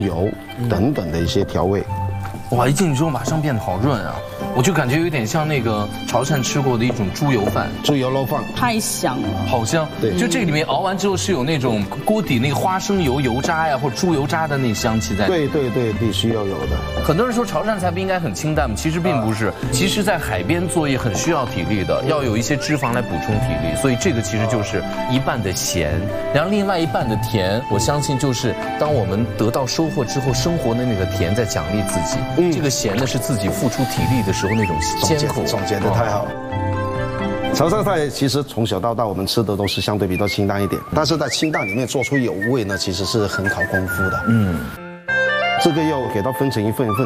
油等等的一些调味。 哇，一进去之后马上变得好润啊！我就感觉有点像那个潮汕吃过的一种猪油饭， 猪油肉饭太香了， 好香。对，就这里面熬完之后是有那种锅底那个花生油油渣呀，或者猪油渣的那香气在。 对，必须要有的。 很多人说潮汕菜不应该很清淡吗？其实并不是，其实在海边作业很需要体力的，要有一些脂肪来补充体力，所以这个其实就是一半的咸，然后另外一半的甜。我相信就是当我们得到收获之后，生活的那个甜在奖励自己，这个咸呢是自己付出体力的时候那种艰苦。 总结得太好了。潮汕菜其实从小到大我们吃的都是相对比较清淡一点，但是在清淡里面做出有味呢，其实是很考功夫的。这个要给它分成一份一份。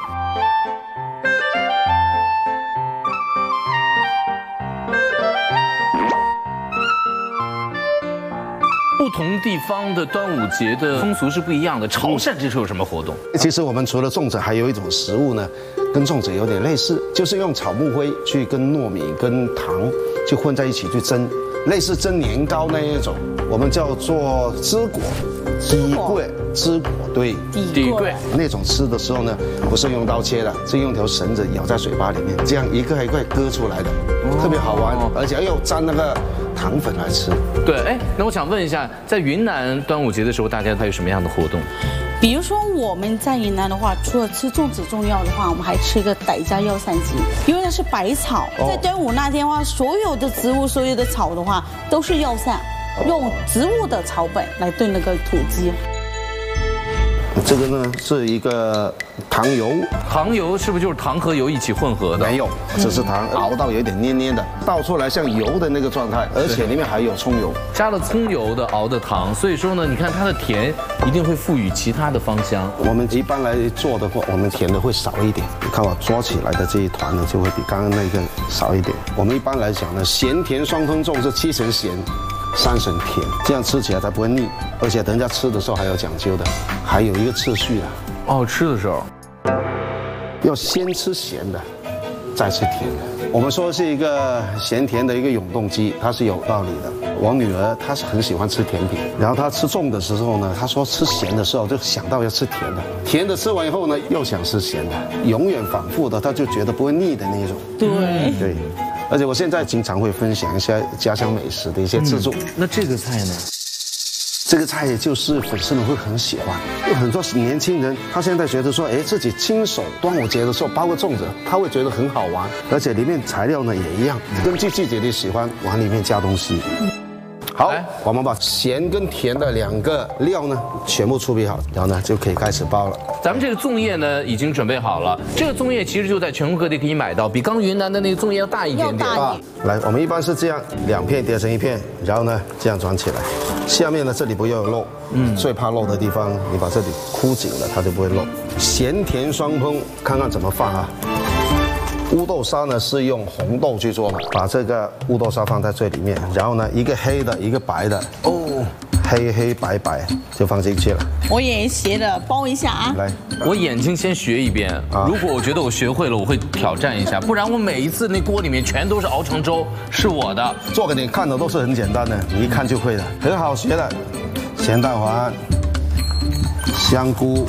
不同地方的端午节的风俗是不一样的。潮汕这时候有什么活动？ 其实我们除了粽子，还有一种食物呢，跟粽子有点类似，就是用草木灰去跟糯米跟糖去混在一起去蒸，类似蒸年糕那一种，我们叫做枝果。底桂，枝果，对， 底桂那种吃的时候呢，不是用刀切的，是用条绳子咬在嘴巴里面，这样一个一个割出来的，特别好玩，而且要沾那个糖粉来吃。 对，哎，那我想问一下，在云南端午节的时候，大家还有什么样的活动？ 比如说我们在云南的话，除了吃粽子重要的话，我们还吃一个傣家药膳鸡，因为它是百草，在端午那天的话，所有的植物、所有的草的话都是药膳。用植物的草本来炖那个土鸡。 这个呢是一个糖油， 糖油是不是就是糖和油一起混合的？ 没有，只是糖熬到有点黏黏的，倒出来像油的那个状态，而且里面还有葱油， 加了葱油的熬的糖，所以说呢，你看它的甜一定会赋予其他的芳香。 我们一般来做的话，我们甜的会少一点。你看我抓起来的这一团呢，就会比刚刚那个少一点。我们一般来讲呢，咸甜双通粽是7成咸。3成甜，这样吃起来才不会腻，而且人家吃的时候还有讲究的，还有一个次序的。 哦，吃的时候要先吃咸的，再吃甜的。我们说是一个咸甜的一个永动机，它是有道理的。我女儿她是很喜欢吃甜品，然后她吃粽的时候呢，她说吃咸的时候就想到要吃甜的，甜的吃完以后呢又想吃咸的，永远反复的，她就觉得不会腻的那一种。对。而且我现在经常会分享一下家乡美食的一些制作。 那这个菜呢？ 这个菜就是粉丝们会很喜欢，有很多年轻人他现在觉得说，哎，自己亲手端午节的时候包个粽子，他会觉得很好玩，而且里面材料呢也一样，根据自己的喜欢往里面加东西。好，我们把咸跟甜的2个料呢全部处理好，然后呢就可以开始包了。 咱们这个粽叶呢已经准备好了，这个粽叶其实就在全国各地可以买到，比刚云南的那个粽叶要大一点点啊。来，我们一般是这样，2片叠成1片，然后呢这样转起来，下面呢这里不要有漏，最怕漏的地方，你把这里箍紧了，它就不会漏。咸甜双烹，看看怎么放啊。乌豆沙呢是用红豆去做的，把这个乌豆沙放在最里面，然后呢一个黑的，一个白的，黑黑白白就放进去了。 我也学着包一下啊。 来， 我眼睛先学一遍，如果我觉得我学会了，我会挑战一下，不然我每一次那锅里面全都是熬成粥，是我的。 做给你看的都是很简单的，你一看就会的，很好学的。咸蛋黄、香菇，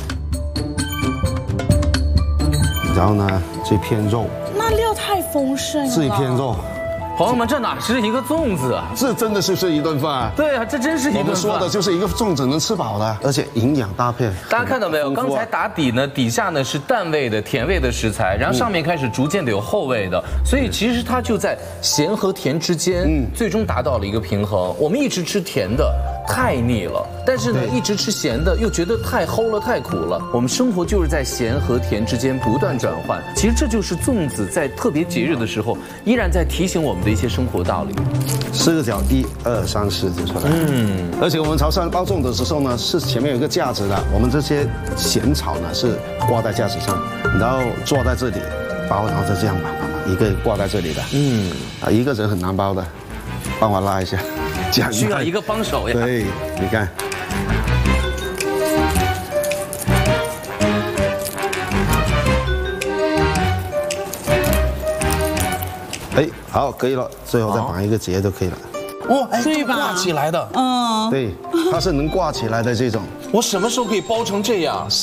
然后呢这片肉。 那料太丰盛了。 这一片肉， 朋友们，这哪是一个粽子啊？ 这真的是一顿饭啊！ 对啊，这真是一顿饭。 我们说的就是一个粽子能吃饱的，而且营养搭配。 大家看到没有？刚才打底呢，底下呢是淡味的、甜味的食材，然后上面开始逐渐的有后味的，所以其实它就在咸和甜之间，最终达到了一个平衡。我们一直吃甜的。太腻了，但是呢，一直吃咸的又觉得太齁了、太苦了。我们生活就是在咸和甜之间不断转换，其实这就是粽子在特别节日的时候，依然在提醒我们的一些生活道理。 4个角，1、2、3、4就出来。而且我们潮汕包粽子的时候呢，是前面有一个架子的，我们这些咸草呢是挂在架子上，然后坐在这里包，然后就这样吧，一个挂在这里的。一个人很难包的，帮我拉一下。 需要一个帮手呀。 对，你看，哎，好，可以了，最后再绑一个结就可以了。 哇，哎，这挂起来的。 对，它是能挂起来的这种。 我什么时候可以包成这样？